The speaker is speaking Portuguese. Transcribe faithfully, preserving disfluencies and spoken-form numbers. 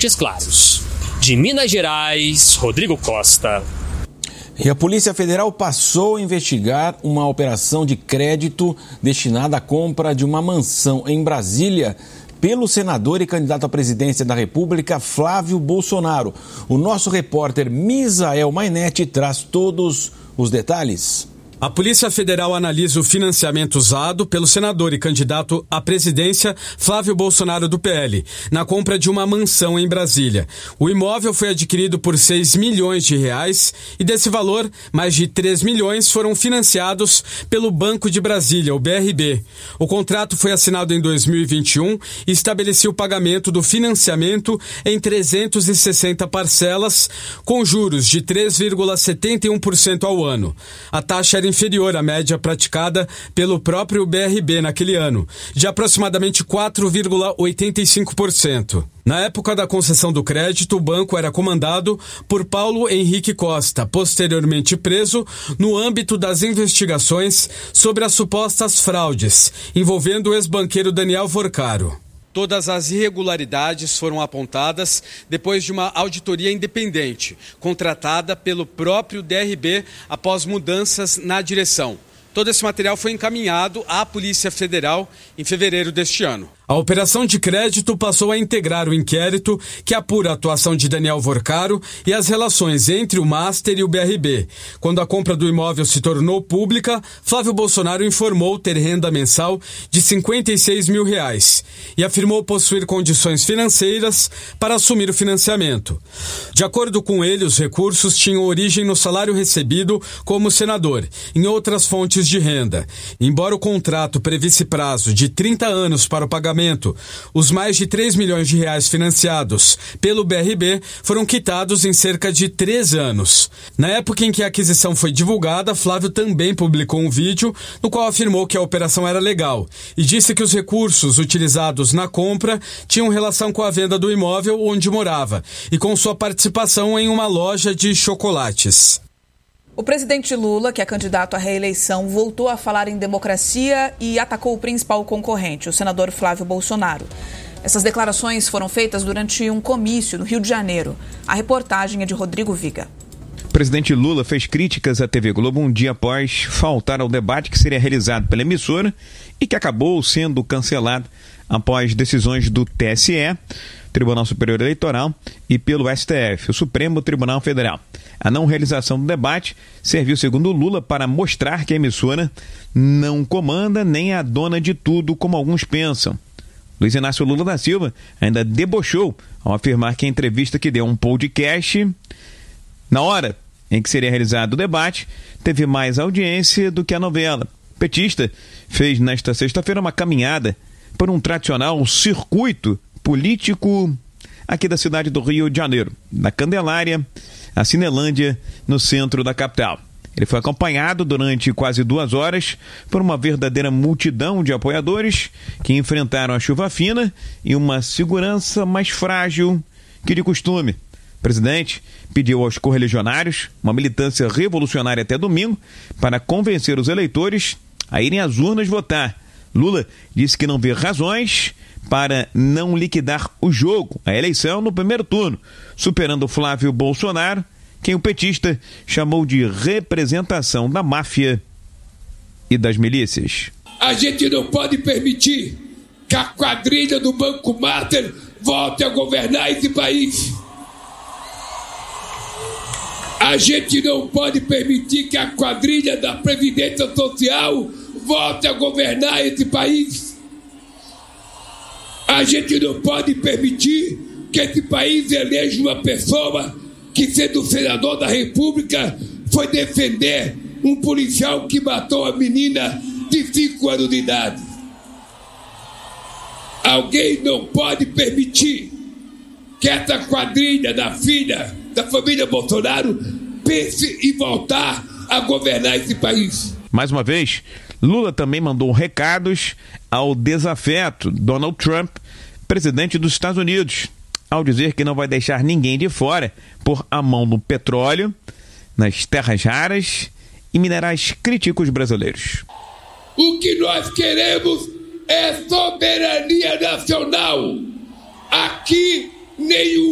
Montes Claros. De Minas Gerais, Rodrigo Costa. E a Polícia Federal passou a investigar uma operação de crédito destinada à compra de uma mansão em Brasília pelo senador e candidato à presidência da República, Flávio Bolsonaro. O nosso repórter Misael Mainetti traz todos os detalhes. A Polícia Federal analisa o financiamento usado pelo senador e candidato à presidência Flávio Bolsonaro do P L na compra de uma mansão em Brasília. O imóvel foi adquirido por seis milhões de reais e desse valor, mais de três milhões foram financiados pelo Banco de Brasília, o B R B. O contrato foi assinado em dois mil e vinte e um e estabelecia o pagamento do financiamento em trezentas e sessenta parcelas com juros de três vírgula setenta e um por cento ao ano. A taxa era inferior à média praticada pelo próprio B R B naquele ano, de aproximadamente quatro vírgula oitenta e cinco por cento. Na época da concessão do crédito, o banco era comandado por Paulo Henrique Costa, posteriormente preso no âmbito das investigações sobre as supostas fraudes envolvendo o ex-banqueiro Daniel Vorcaro. Todas as irregularidades foram apontadas depois de uma auditoria independente, contratada pelo próprio D R B após mudanças na direção. Todo esse material foi encaminhado à Polícia Federal em fevereiro deste ano. A operação de crédito passou a integrar o inquérito que apura a atuação de Daniel Vorcaro e as relações entre o Master e o B R B. Quando a compra do imóvel se tornou pública, Flávio Bolsonaro informou ter renda mensal de cinquenta e seis mil reais e afirmou possuir condições financeiras para assumir o financiamento. De acordo com ele, os recursos tinham origem no salário recebido como senador, em outras fontes de renda. Embora o contrato previsse prazo de trinta anos para o pagamento, os mais de três milhões de reais financiados pelo B R B foram quitados em cerca de três anos. Na época em que a aquisição foi divulgada, Flávio também publicou um vídeo no qual afirmou que a operação era legal e disse que os recursos utilizados na compra tinham relação com a venda do imóvel onde morava e com sua participação em uma loja de chocolates. O presidente Lula, que é candidato à reeleição, voltou a falar em democracia e atacou o principal concorrente, o senador Flávio Bolsonaro. Essas declarações foram feitas durante um comício no Rio de Janeiro. A reportagem é de Rodrigo Viga. O presidente Lula fez críticas à T V Globo um dia após faltar ao debate que seria realizado pela emissora e que acabou sendo cancelado após decisões do T S E, Tribunal Superior Eleitoral, e pelo S T F, o Supremo Tribunal Federal. A não realização do debate serviu, segundo Lula, para mostrar que a emissora não comanda nem é dona de tudo, como alguns pensam. Luiz Inácio Lula da Silva ainda debochou ao afirmar que a entrevista que deu a um podcast, na hora em que seria realizado o debate, teve mais audiência do que a novela. O petista fez nesta sexta-feira uma caminhada por um tradicional circuito político aqui da cidade do Rio de Janeiro, da Candelária à Cinelândia, no centro da capital. Ele foi acompanhado durante quase duas horas por uma verdadeira multidão de apoiadores que enfrentaram a chuva fina e uma segurança mais frágil que de costume. O presidente pediu aos correligionários uma militância revolucionária até domingo para convencer os eleitores a irem às urnas votar. Lula disse que não vê razões para não liquidar o jogo, a eleição no primeiro turno, superando Flávio Bolsonaro, quem o petista chamou de representação da máfia e das milícias. A gente não pode permitir que a quadrilha do Banco Master volte a governar esse país. A gente não pode permitir que a quadrilha da Previdência Social volte a governar esse país. A gente não pode permitir que esse país eleja uma pessoa que, sendo senador da República, foi defender um policial que matou a menina de cinco anos de idade. Alguém não pode permitir que essa quadrilha da filha da família Bolsonaro pense em voltar a governar esse país. Mais uma vez, Lula também mandou recados ao desafeto Donald Trump, presidente dos Estados Unidos, ao dizer que não vai deixar ninguém de fora por a mão no petróleo, nas terras raras e minerais críticos brasileiros. O que nós queremos é soberania nacional. Aqui nenhum